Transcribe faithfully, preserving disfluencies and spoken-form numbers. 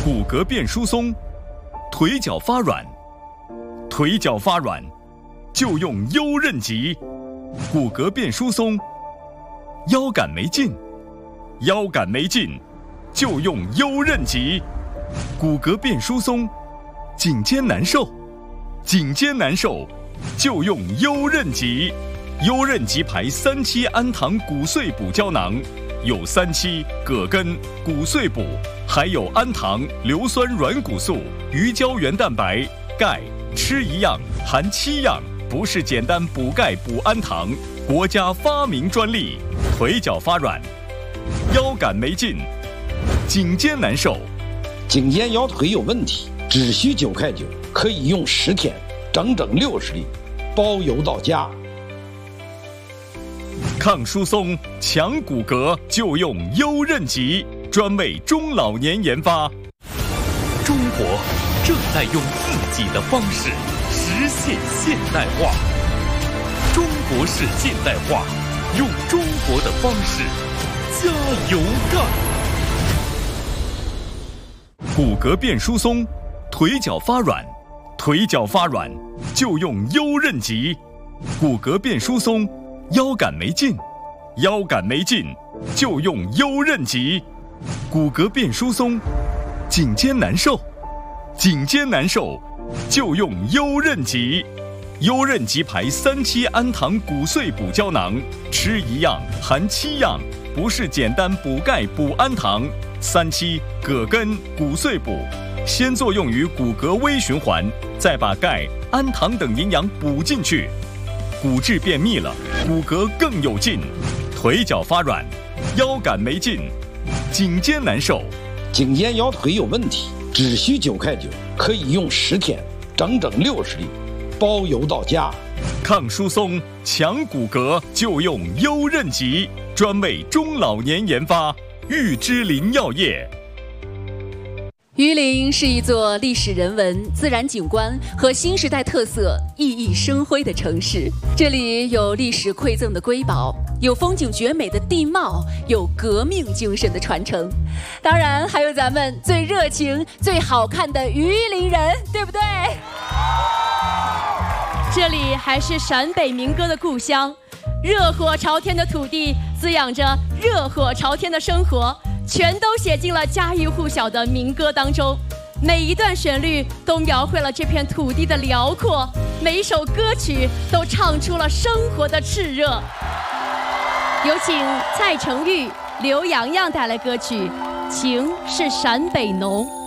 骨骼变疏松，腿脚发软，腿脚发软就用优韧极；骨骼变疏松，腰杆没劲，腰杆没劲就用优韧极；骨骼变疏松，颈肩难受，颈肩难受就用优韧极。优韧极牌三七氨糖骨碎补胶囊，有三七、葛根、骨碎补，还有氨糖、硫酸软骨素、鱼胶原蛋白、钙，吃一样含七样，不是简单补钙补氨糖，国家发明专利。腿脚发软，腰杆没劲，颈肩难受， 颈肩腰腿有问题，只需九块九，可以用十天，整整六十粒，包邮到家。 抗疏松、强骨骼就用优韧极，专为中老年研发。 中国正在用自己的方式实现现代化。中国式现代化，用中国的方式加油干。 骨骼变疏松，腿脚发软，腿脚发软就用优韧极；骨骼变疏松，腰杆没劲，腰杆没劲就用优韧极；骨骼变疏松，颈肩难受，颈肩难受就用优韧极。优韧极牌三七氨糖骨碎补胶囊，吃一样含七样，不是简单补钙补氨糖。三七、葛根、骨碎补，先作用于骨骼微循环，再把钙、氨糖等营养补进去，骨质变密了，骨骼更有劲。腿脚发软，腰杆没劲，颈肩难受， 颈肩腰腿有问题，只需九块九，可以用十天，整整六十粒，包邮到家。 抗疏松、强骨骼就用优韧极，专为中老年研发。玉芝林药业。 榆林是一座历史人文、自然景观和新时代特色熠熠生辉的城市。这里有历史馈赠的瑰宝，有风景绝美的地貌，有革命精神的传承，当然还有咱们最热情、最好看的榆林人，对不对？ 这里还是陕北民歌的故乡，热火朝天的土地滋养着热火朝天的生活，全都写进了家喻户晓的民歌当中。每一段旋律都描绘了这片土地的辽阔，每一首歌曲都唱出了生活的炽热。有请蔡成玉、刘洋洋带来歌曲《情是陕北浓》。